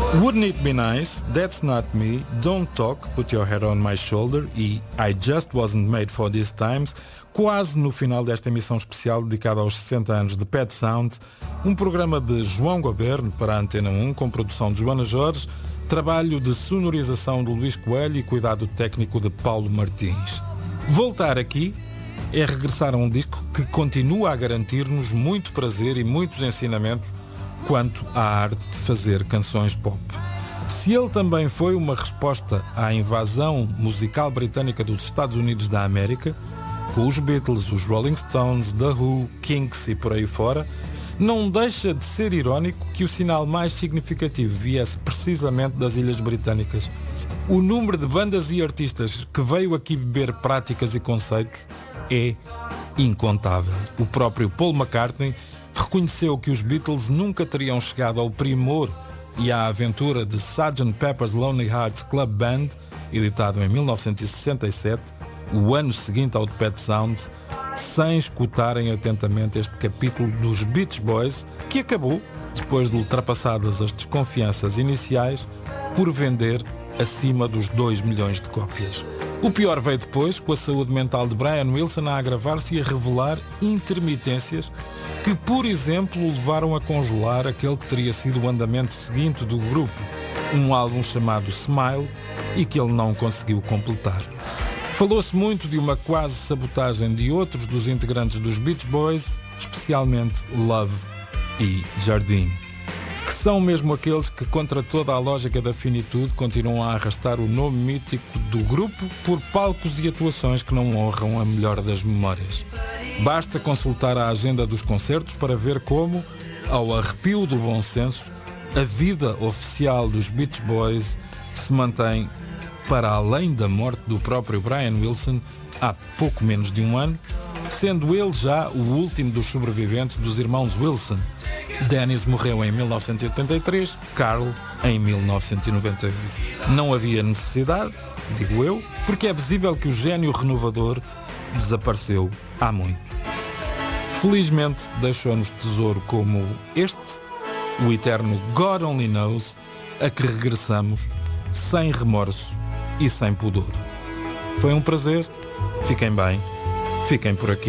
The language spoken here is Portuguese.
Wouldn't It Be Nice, That's Not Me, Don't Talk, Put Your Head on My Shoulder e I Just Wasn't Made for These Times, quase no final desta emissão especial dedicada aos 60 anos de Pet Sound, um programa de João Goberno para a Antena 1 com produção de Joana Jorge, trabalho de sonorização de Luís Coelho e cuidado técnico de Paulo Martins. Voltar aqui é regressar a um disco que continua a garantir-nos muito prazer e muitos ensinamentos quanto à arte de fazer canções pop. Se ele também foi uma resposta à invasão musical britânica dos Estados Unidos da América, com os Beatles, os Rolling Stones, The Who, Kinks e por aí fora, não deixa de ser irónico que o sinal mais significativo viesse precisamente das Ilhas Britânicas. O número de bandas e artistas que veio aqui beber práticas e conceitos é incontável. O próprio Paul McCartney reconheceu que os Beatles nunca teriam chegado ao primor e à aventura de Sgt. Pepper's Lonely Hearts Club Band, editado em 1967, o ano seguinte ao de Pet Sounds, sem escutarem atentamente este capítulo dos Beach Boys, que acabou, depois de ultrapassadas as desconfianças iniciais, por vender acima dos 2 milhões de cópias. O pior veio depois, com a saúde mental de Brian Wilson a agravar-se e a revelar intermitências que, por exemplo, o levaram a congelar aquele que teria sido o andamento seguinte do grupo, um álbum chamado Smile, e que ele não conseguiu completar. Falou-se muito de uma quase sabotagem de outros dos integrantes dos Beach Boys, especialmente Love e Jardine, que são mesmo aqueles que, contra toda a lógica da finitude, continuam a arrastar o nome mítico do grupo por palcos e atuações que não honram a melhor das memórias. Basta consultar a agenda dos concertos para ver como, ao arrepio do bom senso, a vida oficial dos Beach Boys se mantém para além da morte do próprio Brian Wilson há pouco menos de um ano, sendo ele já o último dos sobreviventes dos irmãos Wilson. Dennis morreu em 1983, Carl em 1998. Não havia necessidade, digo eu, porque é visível que o gênio renovador desapareceu há muito. Felizmente deixou-nos tesouro como este, o eterno God Only Knows, a que regressamos sem remorso e sem pudor. Foi um prazer, fiquem bem, fiquem por aqui.